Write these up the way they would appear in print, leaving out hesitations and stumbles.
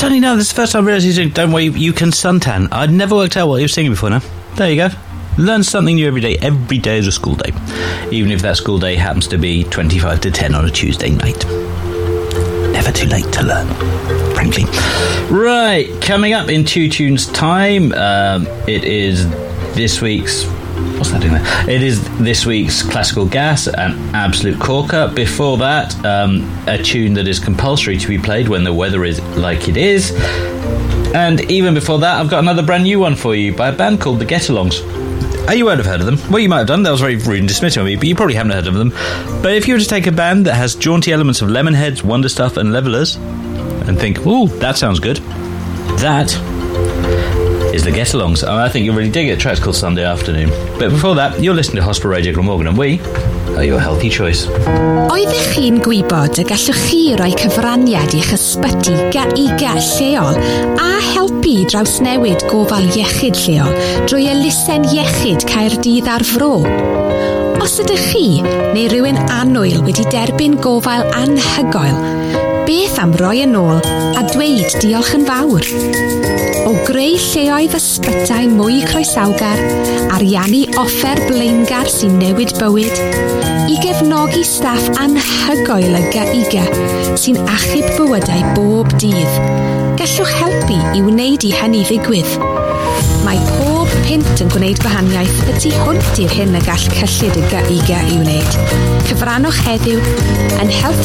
Suddenly now, this is the first time I realised he's doing Don't Worry, You Can Suntan. I'd never worked out what he was singing before now. There you go. Learn something new every day. Every day is a school day. Even if that school day happens to be 25 to 10 on a Tuesday night. Never too late to learn, frankly. Right, coming up in 2 tunes time, it is this week's... What's that doing there? It is this week's Classical Gas, an absolute corker. Before that, a tune that is compulsory to be played when the weather is like it is. And even before that, I've got another brand new one for you by a band called The Get-Alongs. You won't have heard of them. Well, you might have done. That was very rude and dismissive of me, but you probably haven't heard of them. But if you were to take a band that has jaunty elements of Lemonheads, Wonder Stuff and Levelers and think, ooh, that sounds good, that is The Get-Alongs. I think you'll really dig it. The track's called Sunday Afternoon. But before that, you're listening to Hospital Radio Glamorgan, and we are your healthy choice. Oeddech chi'n gwybod y gallwch chi roi cyfraniad i'ch ysbyty i lleol a helpu drawsnewid gofal iechyd lleol drwy elusen iechyd Caerdydd ar Fro? Os ydych chi neu rhywun annwyl wedi derbyn gofal anhygoel, beth am roi yn ôl a dweud diolch yn fawr? O greu lleoedd ysbytau mwy croesawgar, ariannu offer blaengar sy'n newid bywyd, i gefnogi staff anhygoel y GIG sy'n achub bywydau bob dydd. Gallwch helpu i wneud i hynny ddigwydd. Mae pob pint yn gwneud gwahaniaeth y tu hwnt i'r hyn y gall cyllid y GIG i wneud. Cyfrannwch heddiw yn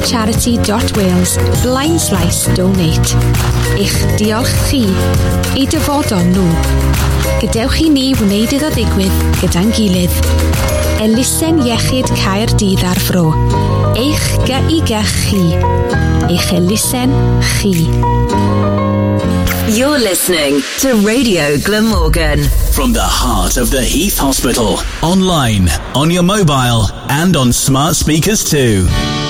healthcharity.wales/donate. Eich diolch chi i dyfodol nhw. Gadewch i ni wneud iddo ddigwydd gyda'n gilydd. Elusen iechyd Caerdydd ar Fro. Eich GIG chi. Eich elusen chi. You're listening to Radio Glamorgan. From the heart of the Heath Hospital. Online, on your mobile, and on smart speakers too.